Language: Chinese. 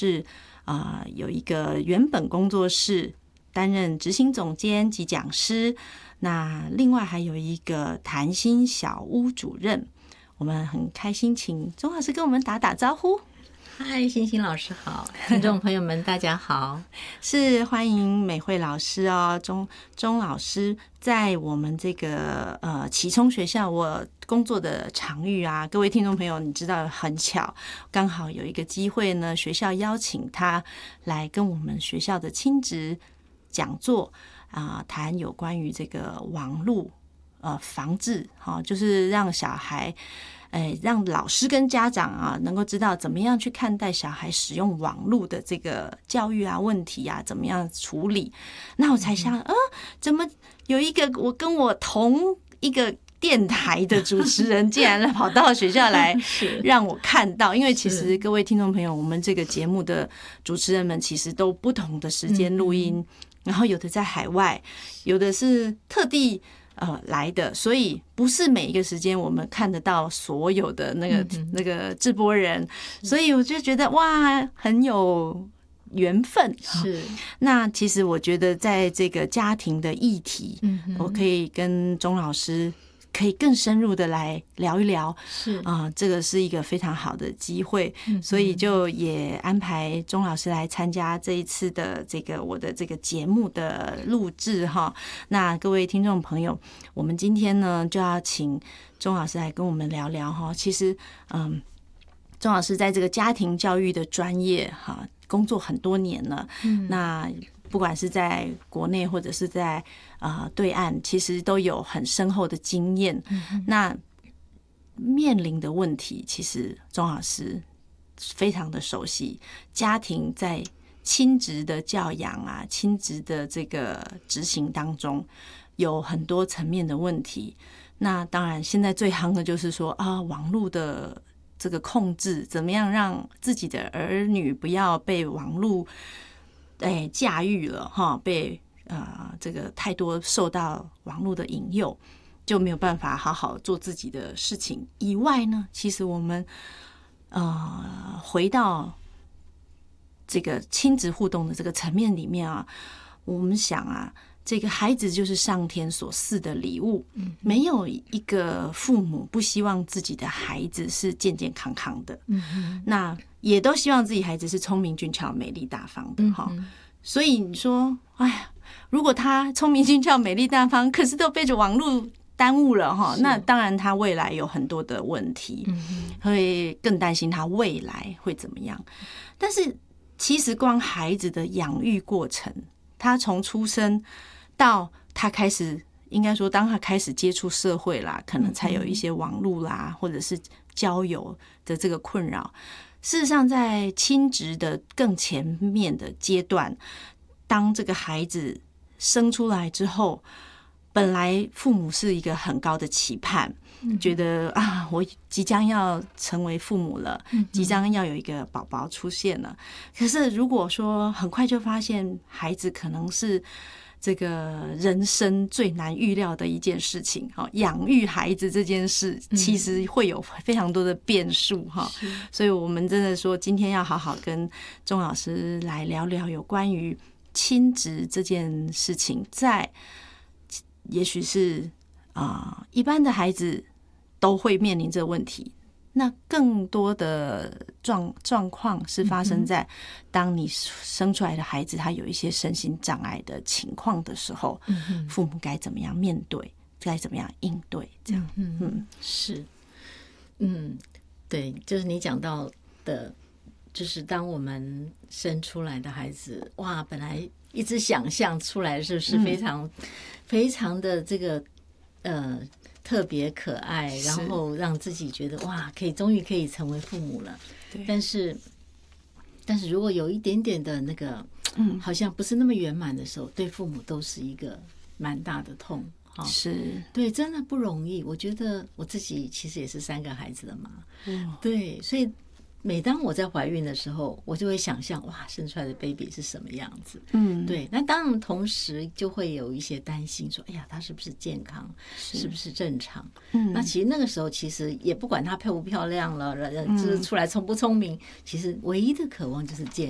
是有一个原本工作室担任执行总监及讲师，那另外还有一个谈心小屋主任。我们很开心请钟老师跟我们打打招呼。 嗨，欣欣老师好，听众朋友们大家好。 是欢迎美惠老师哦，钟老师在我们这个启聪学校我工作的场域啊，各位听众朋友，你知道很巧，刚好有一个机会呢，学校邀请他来跟我们学校的亲职讲座谈有关于这个网络防治，就是让小孩。让老师跟家长能够知道怎么样去看待小孩使用网络的这个教育问题怎么样处理。那我才想，怎么有一个我跟我同一个电台的主持人，竟然跑到学校来让我看到？因为其实各位听众朋友，我们这个节目的主持人们其实都不同的时间录音，然后有的在海外，有的是特地。来的，所以不是每一个时间我们看得到所有的那个直播人，所以我就觉得哇，很有缘分。 是， 那其实我觉得在这个家庭的议题，我可以跟钟老师可以更深入的来聊一聊， 是这个是一个非常好的机会，所以就也安排钟老师来参加这一次的这个我的这个节目的录制哈。那各位听众朋友，我们今天呢就要请钟老师来跟我们聊聊哈。其实钟老师在这个家庭教育的专业工作很多年了，那不管是在国内或者是在对岸，其实都有很深厚的经验。那面临的问题，其实钟老师非常的熟悉。家庭在亲职的教养亲职的这个执行当中，有很多层面的问题。那当然，现在最夯的就是说网络的这个控制，怎么样让自己的儿女不要被网络驾驭了被这个太多受到网络的引诱，就没有办法好好做自己的事情。以外呢，其实我们回到这个亲子互动的这个层面里面我们想这个孩子就是上天所赐的礼物，没有一个父母不希望自己的孩子是健健康康的，那也都希望自己孩子是聪明俊俏美丽大方的所以你说哎呀，如果他聪明俊俏美丽大方，可是都被着网络耽误了那当然他未来有很多的问题，会更担心他未来会怎么样。但是其实光孩子的养育过程，他从出生到他开始，应该说当他开始接触社会啦，可能才有一些网络啦或者是交友的这个困扰。事实上在亲职的更前面的阶段，当这个孩子生出来之后，本来父母是一个很高的期盼，觉得我即将要成为父母了，即将要有一个宝宝出现了。可是如果说很快就发现孩子可能是这个人生最难预料的一件事情，养育孩子这件事其实会有非常多的变数所以我们真的说今天要好好跟钟老师来聊聊有关于亲职这件事情，在也许是一般的孩子都会面临这个问题，那更多的状况是发生在当你生出来的孩子他有一些身心障碍的情况的时候，父母该怎么样面对，该怎么样应对，这样是对，就是你讲到的，就是当我们生出来的孩子，哇，本来一直想象出来是非常非常的这个特别可爱，然后让自己觉得哇，终于可以成为父母了。但是如果有一点点的那个好像不是那么圆满的时候，对父母都是一个蛮大的痛。 是， 对，真的不容易。我觉得我自己其实也是3个孩子的妈，对，所以每当我在怀孕的时候，我就会想象哇，生出来的 baby 是什么样子。对。那当然同时就会有一些担心，说哎呀，他是不是健康，是不是正常？那其实那个时候其实也不管他漂不漂亮了，就是出来聪不聪明，其实唯一的渴望就是健